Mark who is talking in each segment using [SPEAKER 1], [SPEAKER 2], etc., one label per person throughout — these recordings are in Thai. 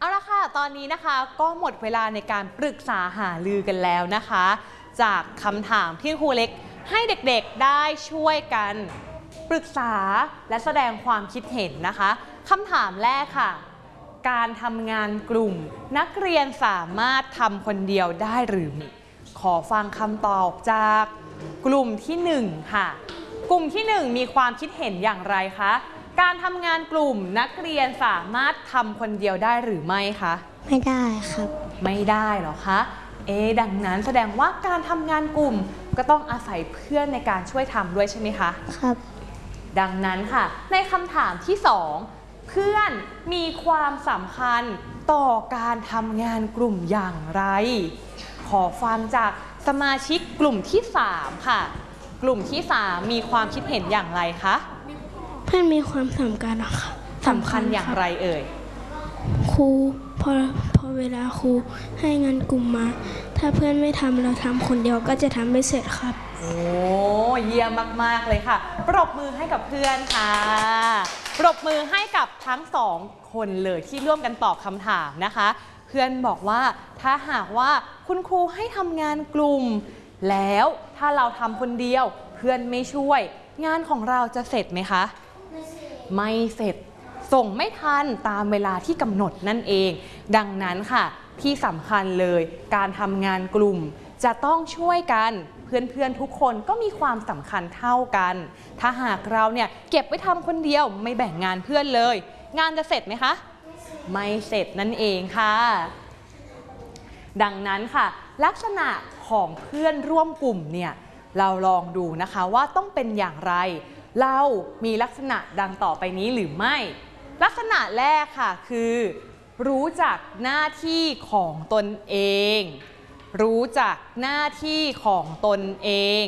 [SPEAKER 1] เอาละค่ะตอนนี้นะคะก็หมดเวลาในการปรึกษาหารือกันแล้วนะคะ จากคำถามที่ครูเล็กให้เด็กๆได้ช่วยกันปรึกษาและแสดงความคิดเห็นนะคะคำถามแรกค่ะการทำงานกลุ่มนักเรียนสามารถทำคนเดียวได้หรือไม่ขอฟังคำตอบจากกลุ่มที่1ค่ะกลุ่มที่1มีความคิดเห็นอย่างไรคะการทำงานกลุ่มนักเรียนสามารถทำคนเดียวได้หรือไม่คะ
[SPEAKER 2] ไม่ได้ครับ
[SPEAKER 1] ไม่ได้หรอคะดังนั้นแสดงว่าการทำงานกลุ่มก็ต้องอาศัยเพื่อนในการช่วยทำด้วยใช่ไหมคะ
[SPEAKER 2] ครับ
[SPEAKER 1] ดังนั้นค่ะในคำถามที่2เพื่อนมีความสำคัญต่อการทำงานกลุ่มอย่างไรขอฟังจากสมาชิกกลุ่มที่3ค่ะกลุ่มที่3มีความคิดเห็นอย่างไรคะ
[SPEAKER 2] เพื่อนมีความสำคัญค่ะ
[SPEAKER 1] สำคัญอย่างไรเอ่ย
[SPEAKER 2] ครูพอเวลาครูให้งานกลุ่มมาถ้าเพื่อนไม่ทำเราทำคนเดียวก็จะทำไม่เสร็จครับ
[SPEAKER 1] โอ้เยี่ยมมากๆเลยค่ะปรบมือให้กับเพื่อนค่ะปรบมือให้กับทั้ง2คนเลยที่ร่วมกันตอบคำถามนะคะเพื่อนบอกว่าถ้าหากว่าคุณครูให้ทำงานกลุ่มแล้วถ้าเราทำคนเดียวเพื่อนไม่ช่วยงานของเราจะเสร็จไหมคะไม่เสร็จส่งไม่ทันตามเวลาที่กำหนดนั่นเองดังนั้นค่ะที่สำคัญเลยการทำงานกลุ่มจะต้องช่วยกันเพื่อนๆทุกคนก็มีความสำคัญเท่ากันถ้าหากเราเนี่ยเก็บไว้ทำคนเดียวไม่แบ่งงานเพื่อนเลยงานจะเสร็จไหมคะไม่เสร็จนั่นเองค่ะดังนั้นค่ะลักษณะของเพื่อนร่วมกลุ่มเนี่ยเราลองดูนะคะว่าต้องเป็นอย่างไรเรามีลักษณะดังต่อไปนี้หรือไม่ลักษณะแรกค่ะคือรู้จักหน้าที่ของตนเองรู้จักหน้าที่ของตนเอง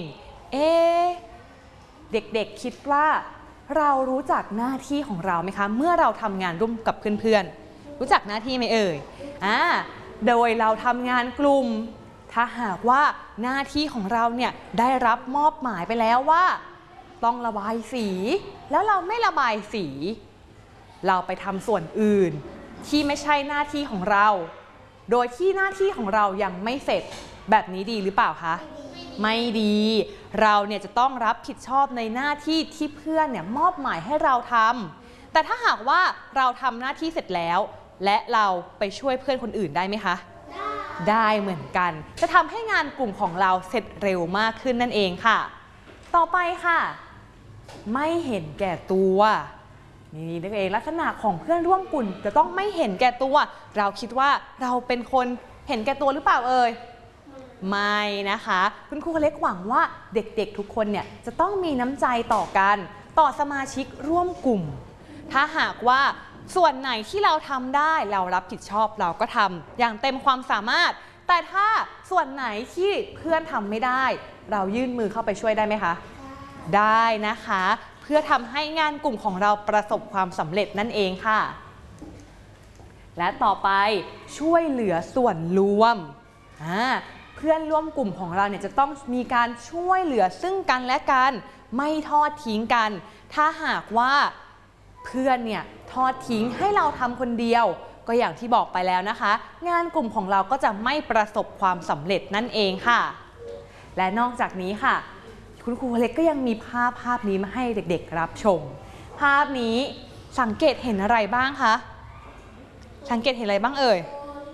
[SPEAKER 1] เด็กๆคิดว่าเรารู้จักหน้าที่ของเราไหมคะเมื่อเราทำงานร่วมกับเพื่อนๆรู้จักหน้าที่ไหมเอ่ยโดยเราทำงานกลุ่มถ้าหากว่าหน้าที่ของเราเนี่ยได้รับมอบหมายไปแล้วว่าต้องระบายสีแล้วเราไม่ระบายสีเราไปทำส่วนอื่นที่ไม่ใช่หน้าที่ของเราโดยที่หน้าที่ของเรายังไม่เสร็จแบบนี้ดีหรือเปล่าคะไม่ดีเราเนี่ยจะต้องรับผิดชอบในหน้าที่ที่เพื่อนเนี่ยมอบหมายให้เราทำแต่ถ้าหากว่าเราทำหน้าที่เสร็จแล้วและเราไปช่วยเพื่อนคนอื่นได้ไหมคะได้เหมือนกันจะทำให้งานกลุ่มของเราเสร็จเร็วมากขึ้นนั่นเองค่ะต่อไปค่ะไม่เห็นแก่ตัวนี่นั่นเองลักษณะของเพื่อนร่วมกลุ่มจะต้องไม่เห็นแก่ตัวเราคิดว่าเราเป็นคนเห็นแก่ตัวหรือเปล่าเอ่ยไม่นะคะคุณครูเล็กหวังว่าเด็กๆทุกคนเนี่ยจะต้องมีน้ำใจต่อกันต่อสมาชิกร่วมกลุ่มถ้าหากว่าส่วนไหนที่เราทำได้เรารับผิดชอบเราก็ทำอย่างเต็มความสามารถแต่ถ้าส่วนไหนที่เพื่อนทำไม่ได้เรายื่นมือเข้าไปช่วยได้ไหมคะได้นะคะเพื่อทำให้งานกลุ่มของเราประสบความสำเร็จนั่นเองค่ะและต่อไปช่วยเหลือส่วนรวมเพื่อนร่วมกลุ่มของเราเนี่ยจะต้องมีการช่วยเหลือซึ่งกันและกันไม่ทอดทิ้งกันถ้าหากว่าเพื่อนเนี่ยทอดทิ้งให้เราทำคนเดียวก็อย่างที่บอกไปแล้วนะคะงานกลุ่มของเราก็จะไม่ประสบความสำเร็จนั่นเองค่ะและนอกจากนี้ค่ะคุณครูเล็กก็ยังมีภาพนี้มาให้เด็กๆรับชมภาพนี้สังเกตเห็นอะไรบ้างคะสังเกตเห็นอะไรบ้างเอ่ย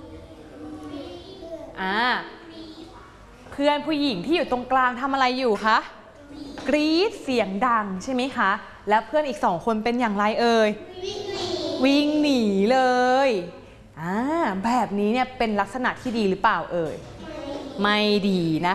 [SPEAKER 1] เพื่อนผู้หญิงที่อยู่ตรงกลางทำอะไรอยู่คะกรี๊ดเสียงดังใช่ไหมคะและเพื่อนอีก2คนเป็นอย่างไรเอ่ยวิ่งหนีเลยแบบนี้เนี่ยเป็นลักษณะที่ดีหรือเปล่าเอ่ยไม่ดีนะ